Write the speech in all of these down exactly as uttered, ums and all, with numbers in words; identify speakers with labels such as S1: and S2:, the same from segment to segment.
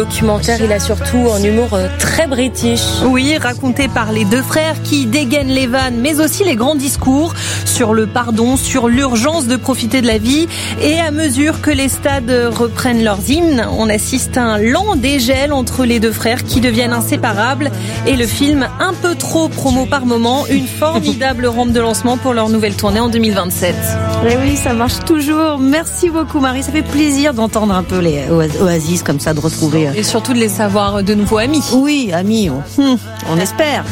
S1: Documentaire, il a surtout un humour très british.
S2: Oui, raconté par les deux frères qui dégainent les vannes, mais aussi les grands discours sur le pardon, sur l'urgence de profiter de la vie. Et à mesure que les stades reprennent leurs hymnes, on assiste à un lent dégel entre les deux frères qui deviennent inséparables. Et le film, un peu trop promo par moment, une formidable rampe de lancement pour leur nouvelle tournée en deux mille vingt-sept.
S1: Et oui, ça marche toujours. Merci beaucoup Marie, ça fait plaisir d'entendre un peu les Oasis comme ça, de retrouver...
S2: Et surtout de les savoir de nouveau amis.
S1: Oui, amis, on, on espère.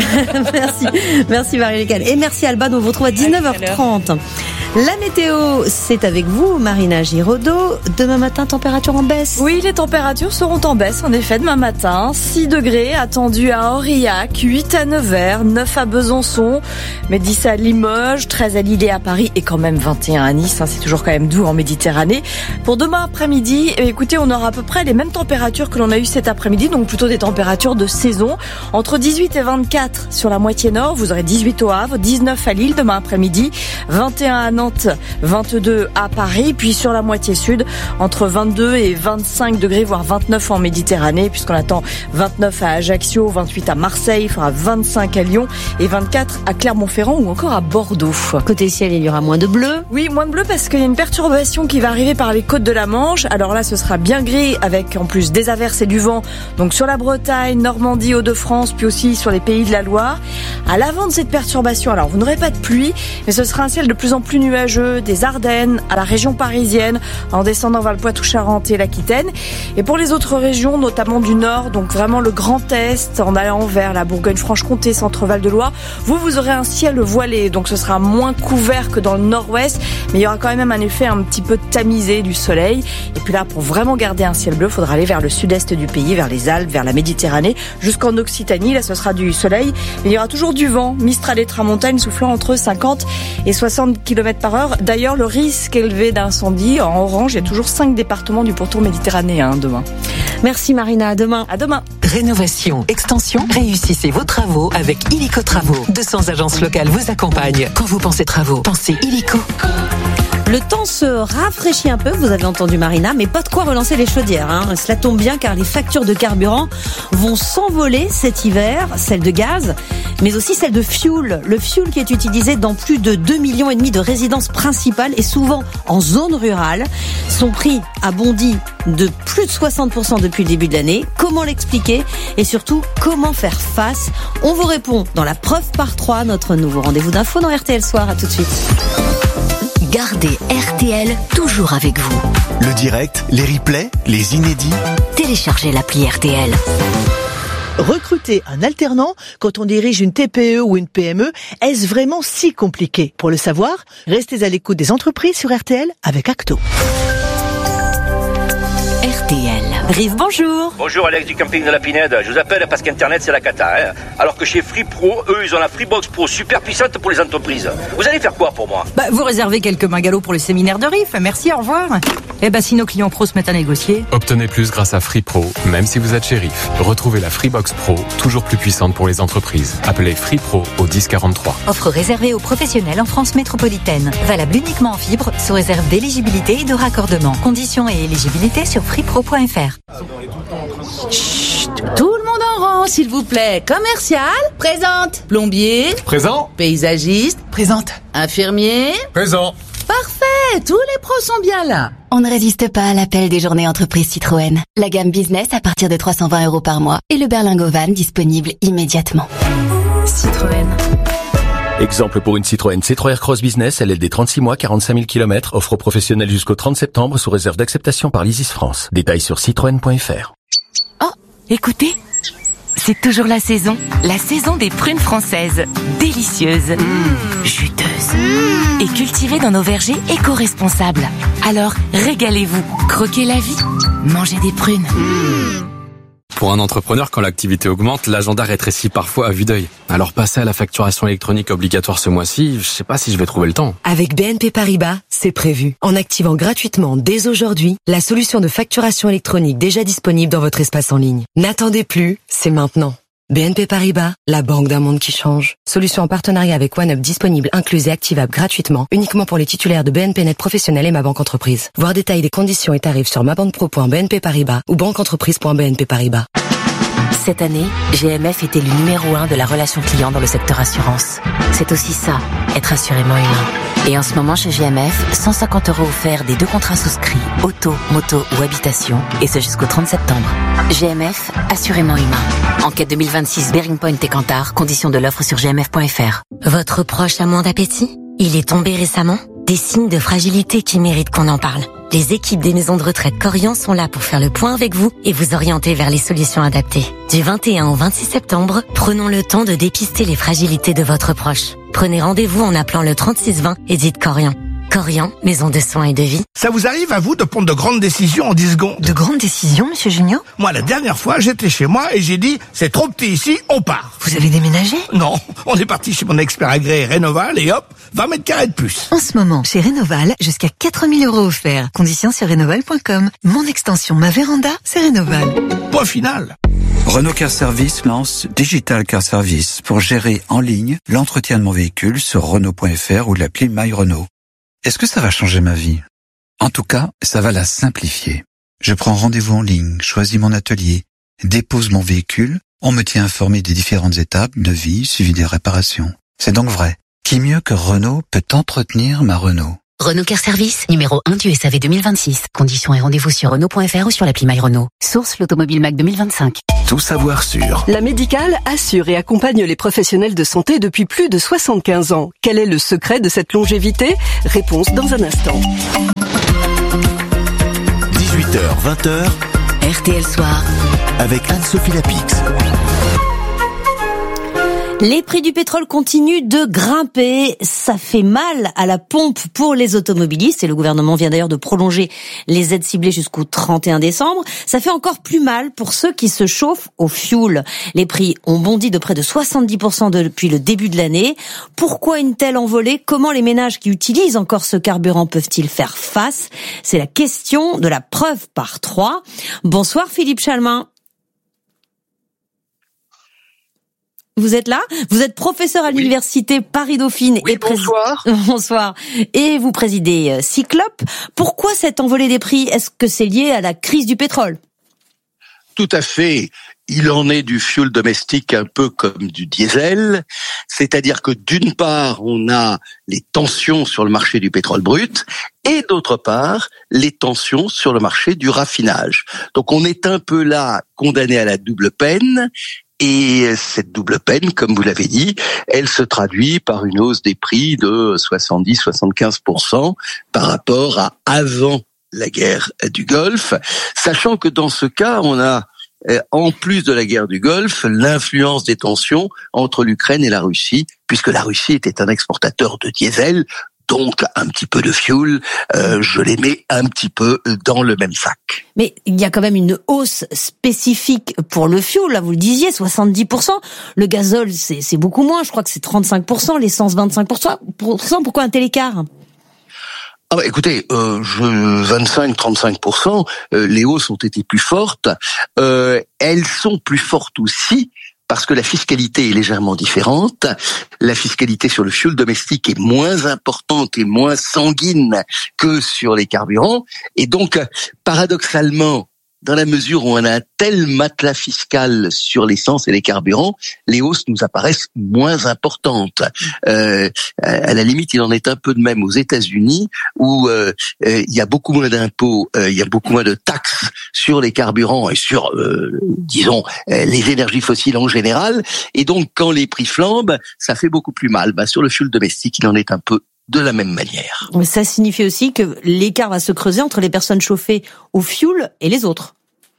S1: Merci, merci Marie-Lécane. Et merci Alban, on vous retrouve à dix-neuf heures trente. La météo, c'est avec vous, Marina Giraudot. Demain matin, température en baisse.
S3: Oui, les températures seront en baisse, en effet, demain matin. six degrés attendus à Aurillac, huit à Nevers, neuf à Besançon, mais dix à Limoges, treize à Lille et à Paris, et quand même vingt et un à Nice. Hein, c'est toujours quand même doux en Méditerranée. Pour demain après-midi, écoutez, on aura à peu près les mêmes températures que l'on a eu cet après-midi, donc plutôt des températures de saison. Entre dix-huit et vingt-quatre sur la moitié nord, vous aurez dix-huit au Havre, dix-neuf à Lille demain après-midi, vingt et un à Nantes, vingt-deux à Paris, puis sur la moitié sud, entre vingt-deux et vingt-cinq degrés, voire vingt-neuf en Méditerranée, puisqu'on attend vingt-neuf à Ajaccio, vingt-huit à Marseille, il fera vingt-cinq à Lyon et vingt-quatre à Clermont-Ferrand ou encore à Bordeaux.
S1: Côté ciel, il y aura moins de bleu.
S3: Oui, moins de bleu parce qu'il y a une perturbation qui va arriver par les côtes de la Manche. Alors là, ce sera bien gris avec en plus des averses et du vent. Donc sur la Bretagne, Normandie, Hauts-de-France, puis aussi sur les pays de la Loire. À l'avant de cette perturbation, alors vous n'aurez pas de pluie, mais ce sera un ciel de plus en plus nuageux, des Ardennes à la région parisienne, en descendant vers le Poitou-Charentes et l'Aquitaine. Et pour les autres régions, notamment du Nord, donc vraiment le Grand Est, en allant vers la Bourgogne-Franche-Comté, Centre-Val de Loire, vous, vous aurez un ciel voilé, donc ce sera moins couvert que dans le Nord-Ouest, mais il y aura quand même un effet un petit peu tamisé du soleil. Et puis là, pour vraiment garder un ciel bleu, il faudra aller vers le sud-est du pays, vers les Alpes, vers la Méditerranée, jusqu'en Occitanie. Là, ce sera du soleil, mais il y aura toujours du vent, Mistral et Tramontane soufflant entre cinquante et soixante kilomètres par heure. D'ailleurs, le risque élevé d'incendie en orange, il y a toujours cinq départements du pourtour méditerranéen demain.
S1: Merci Marina, à demain.
S3: À demain.
S4: Rénovation, extension, réussissez vos travaux avec Illico Travaux. deux cents agences locales vous accompagnent. Quand vous pensez travaux, pensez Illico.
S1: Le temps se rafraîchit un peu, vous avez entendu Marina, mais pas de quoi relancer les chaudières. Hein. Cela tombe bien car les factures de carburant vont s'envoler cet hiver, celles de gaz, mais aussi celles de fuel. Le fuel qui est utilisé dans plus de deux millions et demi de résidences principales et souvent en zone rurale. Son prix a bondi de plus de soixante pour cent depuis le début de l'année. Comment l'expliquer et surtout comment faire face? On vous répond dans la preuve par trois, notre nouveau rendez-vous d'info dans R T L Soir. À tout de suite.
S5: Gardez R T L toujours avec vous.
S6: Le direct, les replays, les inédits.
S5: Téléchargez l'appli R T L.
S7: Recruter un alternant quand on dirige une T P E ou une P M E, est-ce vraiment si compliqué? Pour le savoir, restez à l'écoute des entreprises sur R T L avec Acto.
S5: R T L.
S1: Rive, bonjour.
S8: Bonjour Alex du camping de la Pinède. Je vous appelle parce qu'Internet c'est la cata. Hein. Alors que chez Free Pro, eux ils ont la Freebox Pro super puissante pour les entreprises. Vous allez faire quoi pour moi?
S9: Bah vous réservez quelques mingalots pour le séminaire de R I F. Merci, au revoir. Eh bah si nos clients pros se mettent à négocier.
S10: Obtenez plus grâce à Free Pro, même si vous êtes chez R I F. Retrouvez la Freebox Pro, toujours plus puissante pour les entreprises. Appelez Free Pro au dix quarante-trois.
S5: Offre réservée aux professionnels en France métropolitaine. Valable uniquement en fibre, sous réserve d'éligibilité et de raccordement. Conditions et éligibilité sur freepro point f r.
S11: Chut, tout le monde en rang, s'il vous plaît. Commercial, présente. Plombier,
S12: présent.
S11: Paysagiste,
S12: présente.
S11: Infirmier,
S12: présent.
S11: Parfait, tous les pros sont bien là.
S5: On ne résiste pas à l'appel des journées entreprises Citroën. La gamme business à partir de trois cent vingt euros par mois et le berlingot van disponible immédiatement.
S11: Citroën.
S13: Exemple pour une Citroën C trois R Cross Business, L L D trente-six mois, quarante-cinq mille kilomètres, offre aux professionnels jusqu'au trente septembre sous réserve d'acceptation par l'Isis France. Détails sur citroën point f r.
S14: Oh, écoutez, c'est toujours la saison, la saison des prunes françaises. Délicieuses, mmh. juteuses mmh. et cultivées dans nos vergers éco-responsables. Alors, régalez-vous, croquez la vie, mangez des prunes. Mmh.
S15: Pour un entrepreneur, quand l'activité augmente, l'agenda rétrécit parfois à vue d'œil. Alors passer à la facturation électronique obligatoire ce mois-ci, je sais pas si je vais trouver le temps.
S16: Avec B N P Paribas, c'est prévu. En activant gratuitement dès aujourd'hui la solution de facturation électronique déjà disponible dans votre espace en ligne. N'attendez plus, c'est maintenant. B N P Paribas, la banque d'un monde qui change. Solution en partenariat avec OneUp disponible, incluse et activable gratuitement, uniquement pour les titulaires de B N P Net Professionnel et Ma Banque Entreprise. Voir détails des conditions et tarifs sur mabanquepro point b n p paribas ou banqueentreprise point b n p paribas.
S14: Cette année, G M F était le numéro un de la relation client dans le secteur assurance. C'est aussi ça, être assurément humain. Et en ce moment, chez G M F, cent cinquante euros offerts des deux contrats souscrits, auto, moto ou habitation, et ce jusqu'au trente septembre. G M F, assurément humain. Enquête deux mille vingt-six, Bearing Point et Kantar, conditions de l'offre sur g m f point f r.
S12: Votre proche a moins d'appétit? Il est tombé récemment? Des signes de fragilité qui méritent qu'on en parle. Les équipes des maisons de retraite Corian sont là pour faire le point avec vous et vous orienter vers les solutions adaptées. Du vingt et un au vingt-six septembre, prenons le temps de dépister les fragilités de votre proche. Prenez rendez-vous en appelant le trente-six vingt et dites Corian. Corian, maison de soins et de vie.
S17: Ça vous arrive à vous de prendre de grandes décisions en dix secondes?
S12: De grandes décisions, monsieur Junio?
S17: Moi, la dernière fois, j'étais chez moi et j'ai dit, c'est trop petit ici, on part.
S12: Vous avez déménagé?
S17: Non, on est parti chez mon expert agréé Rénoval et hop, vingt mètres carrés de plus.
S12: En ce moment, chez Rénoval, jusqu'à quatre mille euros offerts. Conditions sur rénoval point com. Mon extension, ma véranda, c'est Rénoval.
S17: Point final.
S18: Renault Car Service lance Digital Car Service pour gérer en ligne l'entretien de mon véhicule sur renault point f r ou l'appli My Renault. Est-ce que ça va changer ma vie? En tout cas, ça va la simplifier. Je prends rendez-vous en ligne, choisis mon atelier, dépose mon véhicule, on me tient informé des différentes étapes de vie suivi des réparations. C'est donc vrai. Qui mieux que Renault peut entretenir ma Renault?
S12: Renault Car Service, numéro un du S A V deux mille vingt-six. Conditions et rendez-vous sur renault point f r ou sur l'appli My Renault. Source l'Automobile Mac deux mille vingt-cinq.
S6: Tout savoir sur.
S19: La Médicale assure et accompagne les professionnels de santé depuis plus de soixante-quinze ans. Quel est le secret de cette longévité? Réponse dans un instant.
S6: dix-huit heures vingt
S12: R T L Soir.
S6: Avec Anne-Sophie Lapix.
S1: Les prix du pétrole continuent de grimper. Ça fait mal à la pompe pour les automobilistes et le gouvernement vient d'ailleurs de prolonger les aides ciblées jusqu'au trente et un décembre. Ça fait encore plus mal pour ceux qui se chauffent au fioul. Les prix ont bondi de près de soixante-dix pour cent depuis le début de l'année. Pourquoi une telle envolée? Comment les ménages qui utilisent encore ce carburant peuvent-ils faire face? C'est la question de la preuve par trois. Bonsoir Philippe Chalmin. Vous êtes là? Vous êtes professeur à oui. l'université Paris-Dauphine.
S20: Oui,
S1: et prés...
S20: bonsoir.
S1: Bonsoir. Et vous présidez Cyclope. Pourquoi cette envolée des prix? Est-ce que c'est lié à la crise du pétrole?
S20: Tout à fait. Il en est du fioul domestique un peu comme du diesel. C'est-à-dire que d'une part, on a les tensions sur le marché du pétrole brut et d'autre part, les tensions sur le marché du raffinage. Donc on est un peu là condamné à la double peine. Et cette double peine, comme vous l'avez dit, elle se traduit par une hausse des prix de soixante-dix à soixante-quinze pour cent par rapport à avant la guerre du Golfe, sachant que dans ce cas, on a, en plus de la guerre du Golfe, l'influence des tensions entre l'Ukraine et la Russie, puisque la Russie était un exportateur de diesel, donc un petit peu de fioul, euh, je les mets un petit peu dans le même sac.
S1: Mais il y a quand même une hausse spécifique pour le fioul, là vous le disiez, soixante-dix pour cent. Le gazole, c'est, c'est beaucoup moins, je crois que c'est trente-cinq pour cent, l'essence vingt-cinq pour cent. Pourquoi un tel écart?
S20: Ah bah écoutez, euh, vingt-cinq à trente-cinq pour cent, euh, les hausses ont été plus fortes. Euh, elles sont plus fortes aussi parce que la fiscalité est légèrement différente. La fiscalité sur le fioul domestique est moins importante et moins sanguine que sur les carburants. Et donc, paradoxalement, dans la mesure où on a un tel matelas fiscal sur l'essence et les carburants, les hausses nous apparaissent moins importantes. Euh, à la limite, il en est un peu de même aux États-Unis, où euh, euh, il y a beaucoup moins d'impôts, euh, il y a beaucoup moins de taxes sur les carburants et sur, euh, disons, euh, les énergies fossiles en général. Et donc, quand les prix flambent, ça fait beaucoup plus mal. Bah, sur le fioul domestique, il en est un peu de la même manière.
S1: Mais ça signifie aussi que l'écart va se creuser entre les personnes chauffées au fioul et les autres.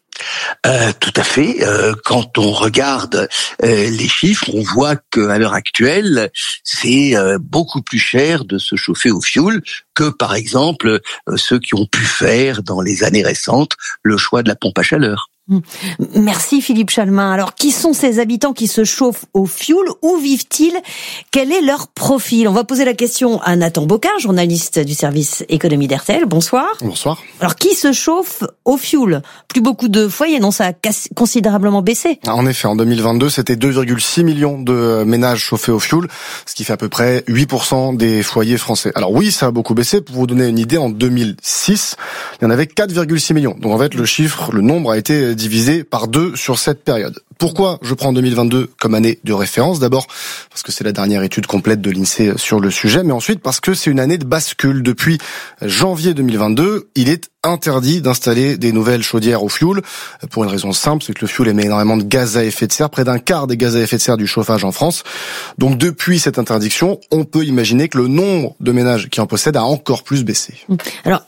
S20: Euh, tout à fait. Euh, quand on regarde euh, les chiffres, on voit qu'à l'heure actuelle, c'est euh, beaucoup plus cher de se chauffer au fioul que, par exemple, euh, ceux qui ont pu faire dans les années récentes le choix de la pompe à chaleur.
S1: Merci Philippe Chalmin. Alors, qui sont ces habitants qui se chauffent au fioul? Où vivent-ils? Quel est leur profil? On va poser la question à Nathan Bocard, journaliste du service économie d'R T L. Bonsoir.
S21: Bonsoir.
S1: Alors, qui se chauffe au fioul? Plus beaucoup de foyers, non? Ça a considérablement baissé.
S21: En effet, en deux mille vingt-deux, c'était deux virgule six millions de ménages chauffés au fioul, ce qui fait à peu près huit pour cent des foyers français. Alors oui, ça a beaucoup baissé. Pour vous donner une idée, en deux mille six, il y en avait quatre virgule six millions. Donc en fait, le chiffre, le nombre a été divisé par deux sur cette période. Pourquoi je prends deux mille vingt-deux comme année de référence? D'abord parce que c'est la dernière étude complète de l'INSEE sur le sujet, mais ensuite parce que c'est une année de bascule. Depuis janvier deux mille vingt-deux, il est interdit d'installer des nouvelles chaudières au fioul, pour une raison simple, c'est que le fioul émet énormément de gaz à effet de serre, près d'un quart des gaz à effet de serre du chauffage en France. Donc depuis cette interdiction, on peut imaginer que le nombre de ménages qui en possèdent a encore plus baissé.
S1: Alors,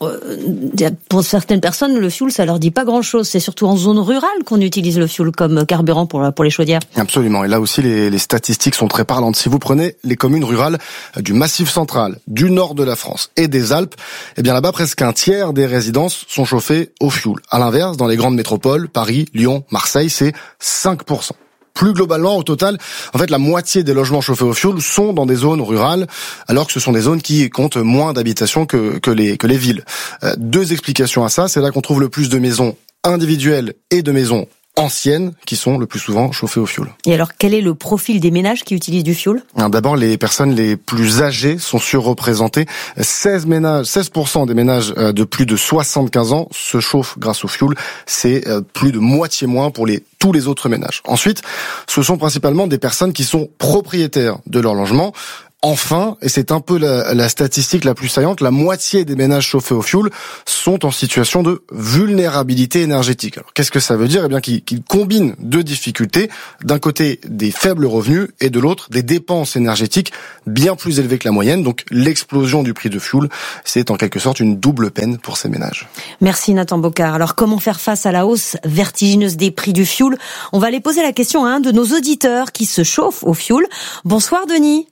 S1: pour certaines personnes, le fioul, ça leur dit pas grand-chose. C'est surtout en zone rurale qu'on utilise le fioul comme carburant pour, pour les chaudières.
S21: Absolument. Et là aussi, les, les statistiques sont très parlantes. Si vous prenez les communes rurales du Massif central, du nord de la France et des Alpes, eh bien là-bas, presque un tiers des résidences sont chauffées au fioul. À l'inverse, dans les grandes métropoles, Paris, Lyon, Marseille, c'est cinq pour cent. Plus globalement, au total, en fait, la moitié des logements chauffés au fioul sont dans des zones rurales, alors que ce sont des zones qui comptent moins d'habitations que, que les, que les villes. Euh, deux explications à ça. C'est là qu'on trouve le plus de maisons individuelles et de maisons anciennes qui sont le plus souvent chauffées au fioul.
S1: Et alors, quel est le profil des ménages qui utilisent du fioul?
S21: D'abord, les personnes les plus âgées sont surreprésentées. seize ménages, seize pour cent des ménages de plus de soixante-quinze ans se chauffent grâce au fioul. C'est plus de moitié moins pour les tous les autres ménages. Ensuite, ce sont principalement des personnes qui sont propriétaires de leur logement. Enfin, et c'est un peu la, la statistique la plus saillante, la moitié des ménages chauffés au fioul sont en situation de vulnérabilité énergétique. Alors, qu'est-ce que ça veut dire? Eh bien, qu'ils, qu'ils combinent deux difficultés. D'un côté, des faibles revenus et de l'autre, des dépenses énergétiques bien plus élevées que la moyenne. Donc, l'explosion du prix de fioul, c'est en quelque sorte une double peine pour ces ménages.
S1: Merci Nathan Bocard. Alors, comment faire face à la hausse vertigineuse des prix du fioul? On va aller poser la question à un de nos auditeurs qui se chauffe au fioul. Bonsoir Denis.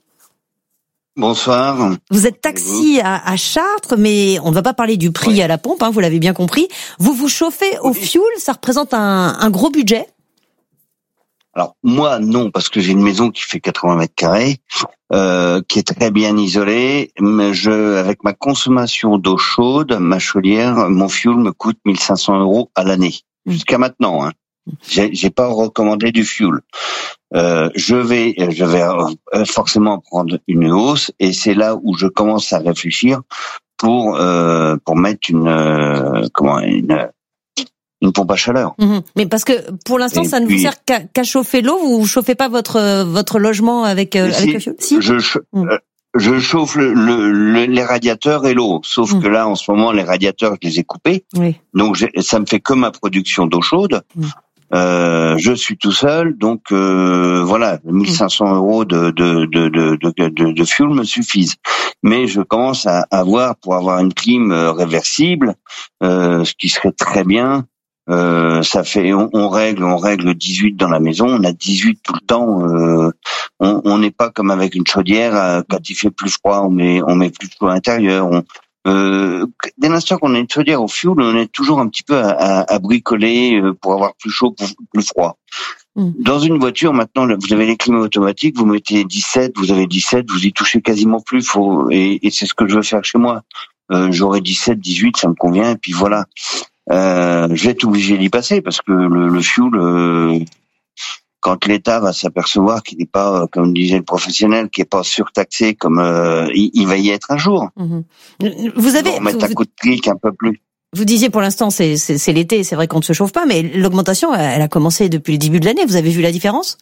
S22: Bonsoir.
S1: Vous êtes taxi à, à Chartres, mais on ne va pas parler du prix ouais. à la pompe, hein, vous l'avez bien compris. Vous vous chauffez au fioul, ça représente un, un gros budget?
S22: Alors moi non, parce que j'ai une maison qui fait quatre-vingts mètres carrés, euh, qui est très bien isolée. Mais je, avec ma consommation d'eau chaude, ma chaudière, mon fioul me coûte mille cinq cents euros à l'année, jusqu'à maintenant. Hein. J'ai, j'ai pas recommandé du fioul. Euh, je vais, je vais forcément prendre une hausse, et c'est là où je commence à réfléchir pour euh, pour mettre une euh, comment une une pompe à chaleur.
S1: Mmh. Mais parce que pour l'instant, et ça ne puis, vous sert qu'à, qu'à chauffer l'eau. Vous chauffez pas votre votre logement avec euh,
S22: si,
S1: avec le fioul. Si.
S22: Je, mmh. euh, je chauffe le, le, le, les radiateurs et l'eau, sauf mmh. que là, en ce moment, les radiateurs, je les ai coupés. Oui. Donc, j'ai, ça me fait que ma production d'eau chaude. Mmh. Euh, je suis tout seul, donc euh, voilà, mille cinq cents euros de de de de de, de, de fuel me suffisent. Mais je commence à avoir, pour avoir une clim réversible, euh, ce qui serait très bien. Euh, ça fait, on, on règle, on règle dix-huit dans la maison, on a dix-huit tout le temps. Euh, on, on n'est pas comme avec une chaudière, euh, quand il fait plus froid, on met on met plus chaud à l'intérieur. On, Euh, dès l'instant qu'on a une chaudière au fioul, on est toujours un petit peu à, à, à bricoler pour avoir plus chaud, plus, plus froid. Mmh. Dans une voiture, maintenant, vous avez les climats automatiques, vous mettez dix-sept, vous avez dix-sept, vous y touchez quasiment plus. Faut, et, et c'est ce que je veux faire chez moi. Euh, j'aurai dix-sept, dix-huit, ça me convient, et puis voilà. Euh, je vais être obligé d'y passer parce que le, le fioul... Euh, quand l'État va s'apercevoir qu'il n'est pas, comme disait le professionnel, qui est pas surtaxé comme euh, il, il va y être un jour. Mmh.
S1: Vous avez
S22: vous mettre un coup de clic un peu plus.
S1: Vous disiez pour l'instant c'est, c'est, c'est l'été, c'est vrai qu'on ne se chauffe pas, mais l'augmentation elle a commencé depuis le début de l'année. Vous avez vu la différence?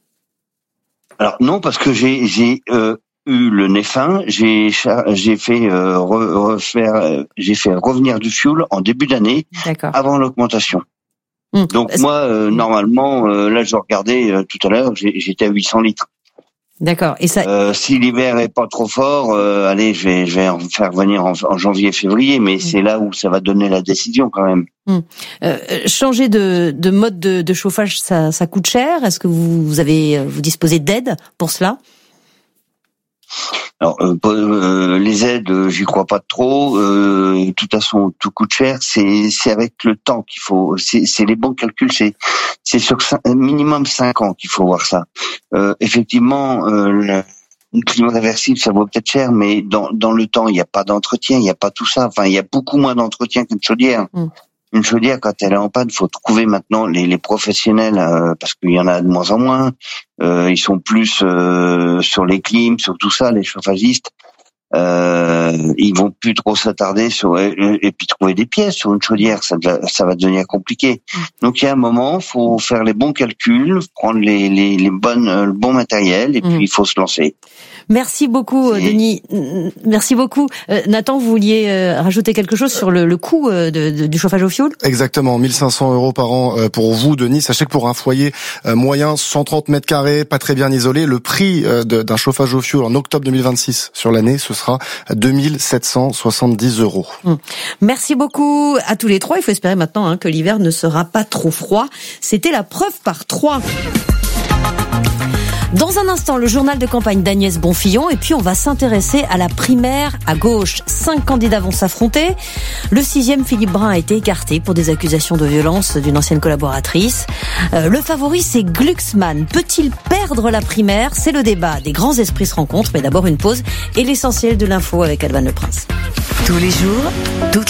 S22: Alors non, parce que j'ai j'ai euh, eu le nez fin, j'ai j'ai fait euh, refaire, euh, j'ai fait revenir du fioul en début d'année, D'accord. avant l'augmentation. Mmh. Donc Est-ce... moi, euh, normalement, euh, là, je regardais euh, tout à l'heure, j'ai, j'étais à huit cents litres.
S1: D'accord. Et ça.
S22: Euh, si l'hiver est pas trop fort, euh, allez, je vais, je vais en faire venir en, en janvier, février, mais mmh. c'est là où ça va donner la décision quand même.
S1: Mmh. Euh, changer de, de mode de, de chauffage, ça, ça coûte cher. Est-ce que vous, vous avez, vous disposez d'aide pour cela?
S22: Alors, euh, euh, les aides, euh, j'y crois pas trop. Euh, de toute façon, tout coûte cher. C'est, c'est avec le temps qu'il faut. C'est, c'est les bons calculs. C'est, c'est sur cinq, minimum cinq ans qu'il faut voir ça. Euh, effectivement, euh, le, une clim réversible, ça vaut peut-être cher, mais dans, dans le temps, il n'y a pas d'entretien, il n'y a pas tout ça. Enfin, il y a beaucoup moins d'entretien qu'une chaudière. Mmh. Une chaudière, quand elle est en panne, faut trouver maintenant les, les professionnels, euh, parce qu'il y en a de moins en moins. Euh, ils sont plus euh, sur les clims, sur tout ça, les chauffagistes. Euh, ils vont plus trop s'attarder sur et, et puis trouver des pièces sur une chaudière, ça, ça va devenir compliqué. Donc il y a un moment, faut faire les bons calculs, prendre les, les, les bonnes, le bon matériel, et puis il faut se lancer.
S1: Merci beaucoup, et... Denis. Merci beaucoup. Euh, Nathan, vous vouliez euh, rajouter quelque chose sur le, le coût euh, de, de, du chauffage au fioul ?
S21: Exactement, mille cinq cents euros par an euh, pour vous, Denis. Sachez que pour un foyer euh, moyen, cent trente mètres carrés, pas très bien isolé, le prix euh, de, d'un chauffage au fioul en octobre deux mille vingt-six sur l'année, ce sera deux mille sept cent soixante-dix euros.
S1: Mmh. Merci beaucoup à tous les trois. Il faut espérer maintenant hein, que l'hiver ne sera pas trop froid. C'était la preuve par trois. Dans un instant, le journal de campagne d'Agnès Bonfillon et puis on va s'intéresser à la primaire à gauche. Cinq candidats vont s'affronter. Le sixième, Philippe Brun, a été écarté pour des accusations de violence d'une ancienne collaboratrice. Euh, le favori, c'est Glucksmann. Peut-il perdre la primaire ? C'est le débat. Des grands esprits se rencontrent, mais d'abord une pause et l'essentiel de l'info avec Alban Le Prince.
S4: Tous les jours, toutes